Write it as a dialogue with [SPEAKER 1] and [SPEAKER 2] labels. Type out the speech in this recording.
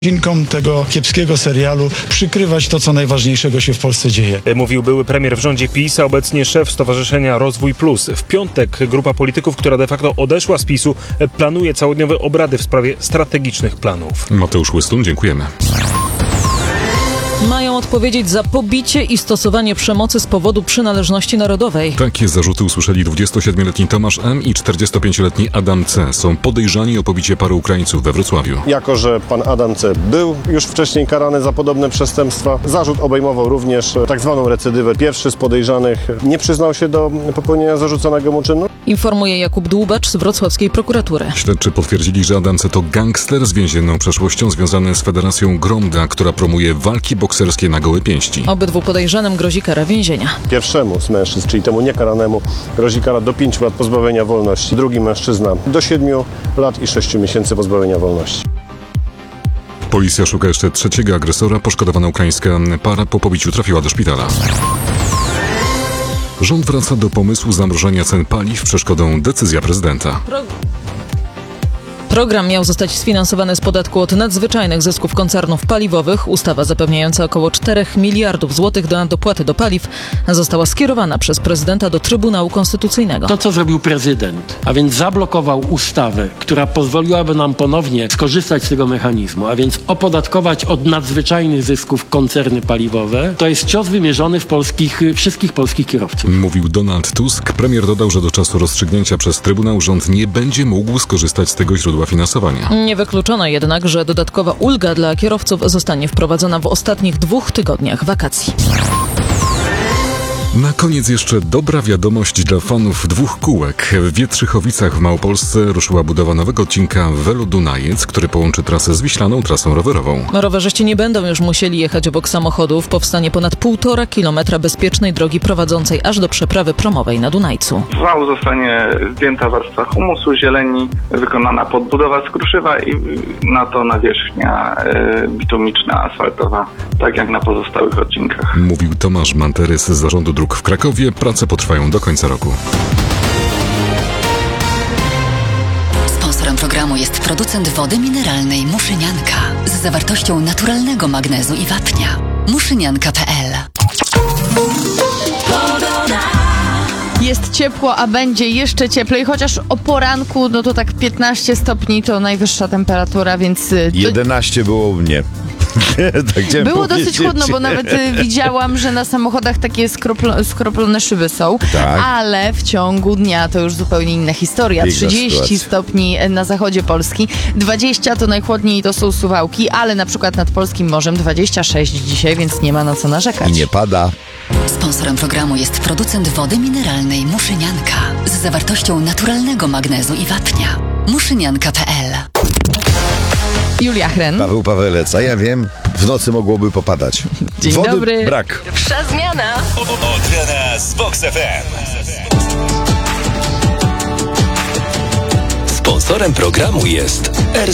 [SPEAKER 1] Odcinkom tego kiepskiego serialu przykrywać to, co najważniejszego się w Polsce dzieje.
[SPEAKER 2] Mówił były premier w rządzie PiS, a obecnie szef Stowarzyszenia Rozwój Plus. W piątek grupa polityków, która de facto odeszła z PiS-u, planuje całodniowe obrady w sprawie strategicznych planów.
[SPEAKER 3] Mateusz Łystun, dziękujemy.
[SPEAKER 4] Mają odpowiedzieć za pobicie i stosowanie przemocy z powodu przynależności narodowej.
[SPEAKER 3] Takie zarzuty usłyszeli 27-letni Tomasz M. i 45-letni Adam C. Są podejrzani o pobicie paru Ukraińców we Wrocławiu.
[SPEAKER 5] Jako że pan Adam C. był już wcześniej karany za podobne przestępstwa, zarzut obejmował również tak zwaną recydywę. Pierwszy z podejrzanych nie przyznał się do popełnienia zarzuconego mu czynu.
[SPEAKER 4] Informuje Jakub Dłubacz z wrocławskiej prokuratury.
[SPEAKER 3] Śledczy potwierdzili, że Adam C. to gangster z więzienną przeszłością związany z Federacją Gromda, która promuje walki bokserskie na gołe pięści.
[SPEAKER 4] Obydwu podejrzanym grozi kara więzienia.
[SPEAKER 5] Pierwszemu z mężczyzn, czyli temu niekaranemu, grozi kara do 5 lat pozbawienia wolności. Drugi mężczyzna do 7 lat i 6 miesięcy pozbawienia wolności.
[SPEAKER 3] Policja szuka jeszcze trzeciego agresora. Poszkodowana ukraińska para po pobiciu trafiła do szpitala. Rząd wraca do pomysłu zamrożenia cen paliw. Przeszkodą decyzja prezydenta.
[SPEAKER 4] Program miał zostać sfinansowany z podatku od nadzwyczajnych zysków koncernów paliwowych. Ustawa zapewniająca około 4 miliardów złotych na dopłaty do paliw została skierowana przez prezydenta do Trybunału Konstytucyjnego.
[SPEAKER 6] To, co zrobił prezydent, a więc zablokował ustawę, która pozwoliłaby nam ponownie skorzystać z tego mechanizmu, a więc opodatkować od nadzwyczajnych zysków koncerny paliwowe, to jest cios wymierzony w wszystkich polskich kierowców.
[SPEAKER 3] Mówił Donald Tusk. Premier dodał, że do czasu rozstrzygnięcia przez Trybunał rząd nie będzie mógł skorzystać z tego źródła finansowania.
[SPEAKER 4] Nie wykluczono jednak, że dodatkowa ulga dla kierowców zostanie wprowadzona w ostatnich 2 tygodniach wakacji.
[SPEAKER 3] Na koniec jeszcze dobra wiadomość dla fanów 2 kółek. W Wietrzychowicach w Małopolsce ruszyła budowa nowego odcinka Velo Dunajec, który połączy trasę z wiślaną trasą rowerową.
[SPEAKER 4] Rowerzyści nie będą już musieli jechać obok samochodów. Powstanie ponad 1,5 kilometra bezpiecznej drogi prowadzącej aż do przeprawy promowej na Dunajcu.
[SPEAKER 7] Z wału zostanie zdjęta warstwa humusu, zieleni, wykonana podbudowa z kruszywa i na to nawierzchnia bitumiczna, asfaltowa, tak jak na pozostałych odcinkach.
[SPEAKER 3] Mówił Tomasz Manterys z Zarządu Dróg w Krakowie. Prace potrwają do końca roku.
[SPEAKER 8] Sponsorem programu jest producent wody mineralnej Muszynianka z zawartością naturalnego magnezu i wapnia. Muszynianka.pl.
[SPEAKER 9] Jest ciepło, a będzie jeszcze cieplej, chociaż o poranku, no to tak 15 stopni to najwyższa temperatura, więc...
[SPEAKER 10] 11 było u mnie. Tak
[SPEAKER 9] było dosyć chłodno, bo nawet widziałam, że na samochodach takie skroplone szyby są,
[SPEAKER 10] tak.
[SPEAKER 9] Ale w ciągu dnia to już zupełnie inna historia.
[SPEAKER 10] Piękna
[SPEAKER 9] 30
[SPEAKER 10] sytuacja.
[SPEAKER 9] stopni na zachodzie Polski, 20 to najchłodniej to są Suwałki, ale na przykład nad polskim morzem 26 dzisiaj, więc nie ma na co narzekać.
[SPEAKER 10] I nie pada.
[SPEAKER 8] Sponsorem programu jest producent wody mineralnej Muszynianka z zawartością naturalnego magnezu i wapnia. Muszynianka.pl.
[SPEAKER 9] Julia Hren.
[SPEAKER 10] Paweł Pawelec, a ja wiem, w nocy mogłoby popadać.
[SPEAKER 9] Dzień
[SPEAKER 10] Wody
[SPEAKER 9] dobry.
[SPEAKER 10] brak.
[SPEAKER 8] Pierwsza zmiana.
[SPEAKER 11] Odmiana z Box FM. Sponsorem programu jest